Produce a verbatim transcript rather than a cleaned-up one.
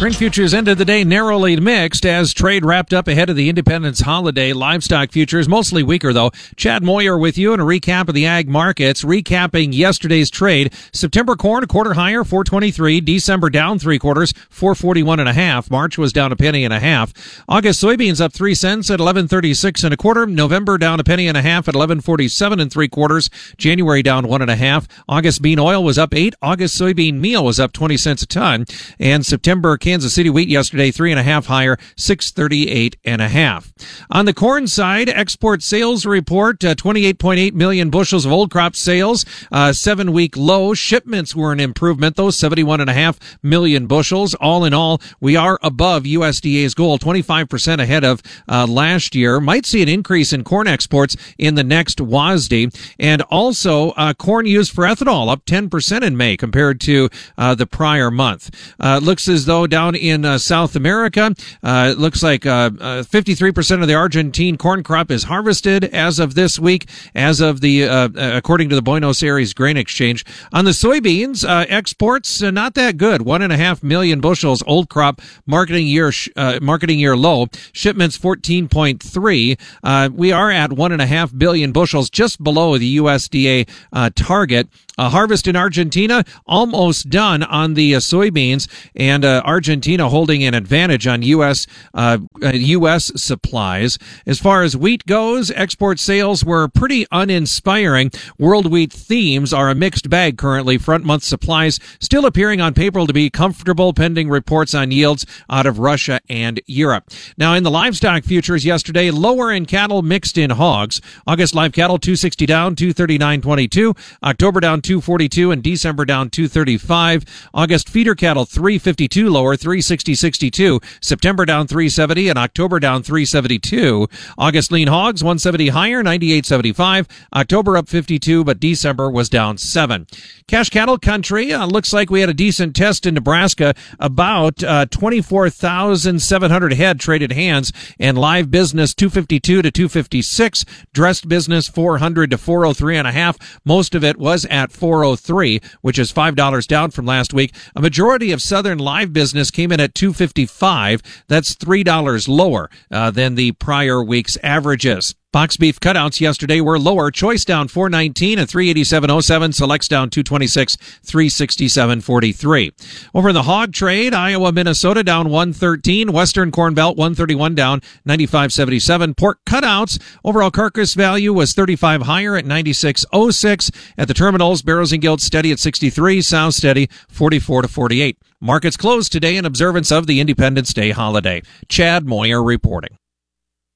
Grain futures ended the day narrowly mixed as trade wrapped up ahead of the Independence holiday. Livestock futures mostly weaker, though. Chad Moyer with you and a recap of the ag markets. Recapping yesterday's trade. September corn a quarter higher, four twenty-three. December down three quarters, four forty-one and a half. March was down a penny and a half. August soybeans up three cents at eleven thirty-six and a quarter. November down a penny and a half at eleven forty-seven and three quarters. January down one and a half. August bean oil was up eight. August soybean meal was up twenty cents a ton. And September Kansas City wheat yesterday, three and a half higher, six thirty-eight and a half. On the corn side, export sales report, uh, twenty-eight point eight million bushels of old crop sales, uh, seven week low. Shipments were an improvement, though, seventy-one and a half million bushels. All in all, we are above U S D A's goal, twenty-five percent ahead of uh, last year. Might see an increase in corn exports in the next W A S D. And also, uh, corn used for ethanol up ten percent in May compared to uh, the prior month. Uh, looks as though down in uh, South America, uh, it looks like uh, uh, fifty-three percent of the Argentine corn crop is harvested as of this week, as of the, uh, according to the Buenos Aires Grain Exchange. On the soybeans, uh, exports, uh, not that good. One and a half million bushels, old crop, marketing year, uh, marketing year low. Shipments fourteen point three. Uh, we are at one and a half billion bushels, just below the U S D A uh, target. A harvest in Argentina almost done on the uh, soybeans, and uh, Argentina holding an advantage on U S uh, U S supplies. As far as wheat goes, export sales were pretty uninspiring. World wheat themes are a mixed bag currently. Front month supplies still appearing on paper to be comfortable, pending reports on yields out of Russia and Europe. Now, in the livestock futures yesterday, lower in cattle, mixed in hogs. August live cattle two sixty down, two thirty-nine twenty-two. October down two forty-two and December down two thirty-five. August feeder cattle three fifty-two lower, three sixty sixty-two. September down three seventy and October down three seventy-two. August lean hogs one seventy higher, ninety-eight seventy-five. October up fifty-two, but December was down seven. Cash cattle country, uh, looks like we had a decent test in Nebraska. About uh, twenty-four thousand seven hundred head traded hands, and live business two fifty-two to two fifty-six. Dressed business four hundred to four oh three and a half. Most of it was at four oh three, which is five dollars down from last week. A majority of southern live business came in at two fifty-five. That's three dollars lower uh, than the prior week's averages. Box beef cutouts yesterday were lower. Choice down four nineteen and three eighty-seven oh seven. Selects down two twenty-six, three sixty-seven forty-three. Over in the hog trade, Iowa, Minnesota down one thirteen. Western Corn Belt one thirty-one down ninety-five seventy-seven. Pork cutouts, overall carcass value was thirty-five higher at ninety-six oh six. At the terminals, barrows and gilts steady at sixty-three. Sow steady forty-four to forty-eight. Markets closed today in observance of the Independence Day holiday. Chad Moyer reporting.